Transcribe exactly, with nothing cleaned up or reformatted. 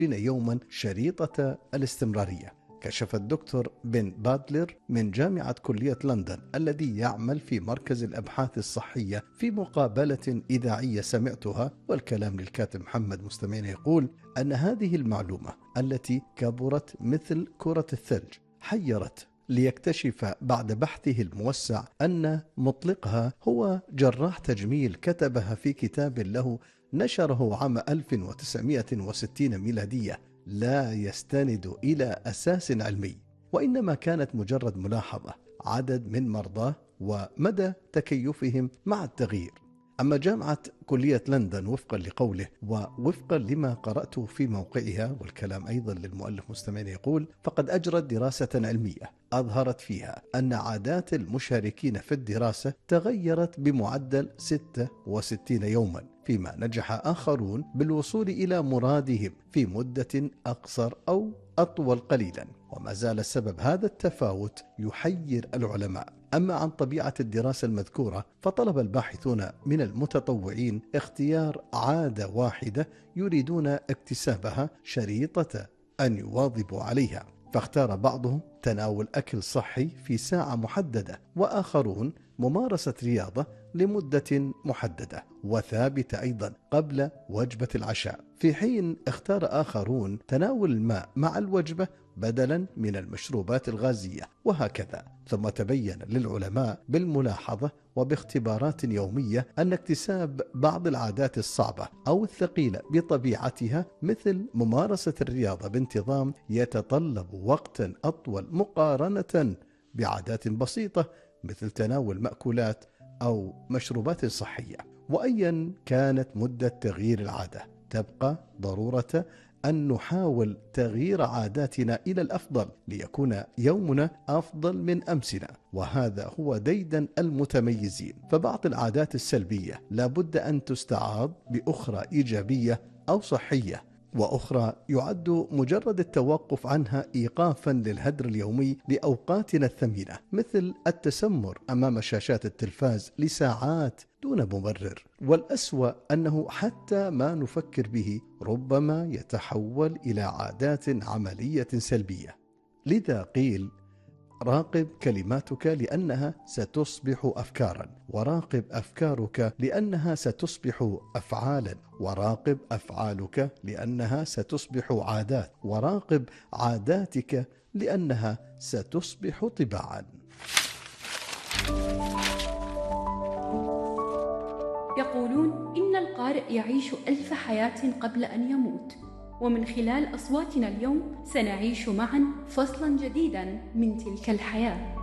يوما شريطة الاستمرارية. كشف الدكتور بن بادلر من جامعة كلية لندن الذي يعمل في مركز الأبحاث الصحية في مقابلة إذاعية سمعتها، والكلام للكاتب محمد مستمعين، يقول أن هذه المعلومة التي كبرت مثل كرة الثلج حيرت، ليكتشف بعد بحثه الموسع أن مطلقها هو جراح تجميل كتبها في كتاب له نشره عام ألف وتسعمائة وستين ميلادية، لا يستند إلى أساس علمي، وإنما كانت مجرد ملاحظة عدد من مرضاه ومدى تكيفهم مع التغيير. أما جامعة كلية لندن وفقا لقوله ووفقا لما قرأته في موقعها، والكلام أيضا للمؤلف مستمعين، يقول فقد أجرت دراسة علمية أظهرت فيها أن عادات المشاركين في الدراسة تغيرت بمعدل ستة وستين يوما، فيما نجح آخرون بالوصول إلى مرادهم في مدة أقصر أو أطول قليلا، وما زال سبب هذا التفاوت يحير العلماء. أما عن طبيعة الدراسة المذكورة فطلب الباحثون من المتطوعين اختيار عادة واحدة يريدون اكتسابها شريطة أن يواظبوا عليها، فاختار بعضهم تناول أكل صحي في ساعة محددة، وآخرون ممارسة رياضة لمدة محددة وثابتة أيضا قبل وجبة العشاء، في حين اختار آخرون تناول الماء مع الوجبة بدلا من المشروبات الغازية، وهكذا. ثم تبين للعلماء بالملاحظة وباختبارات يومية أن اكتساب بعض العادات الصعبة أو الثقيلة بطبيعتها مثل ممارسة الرياضة بانتظام يتطلب وقتا أطول مقارنة بعادات بسيطة مثل تناول مأكولات أو مشروبات صحية. وأيا كانت مدة تغيير العادة تبقى ضرورة أن نحاول تغيير عاداتنا إلى الأفضل ليكون يومنا أفضل من أمسنا، وهذا هو ديدن المتميزين. فبعض العادات السلبية لابد أن تستعاض بأخرى إيجابية أو صحية، وأخرى يعد مجرد التوقف عنها إيقافا للهدر اليومي لأوقاتنا الثمينة، مثل التسمر أمام شاشات التلفاز لساعات دون مبرر. والأسوأ أنه حتى ما نفكر به ربما يتحول إلى عادات عملية سلبية. لذا قيل راقب كلماتك لأنها ستصبح أفكارا، وراقب أفكارك لأنها ستصبح أفعالا، وراقب أفعالك لأنها ستصبح عادات، وراقب عاداتك لأنها ستصبح طباعا. يقولون إن القارئ يعيش ألف حياة قبل أن يموت، ومن خلال أصواتنا اليوم سنعيش معا فصلا جديدا من تلك الحياة.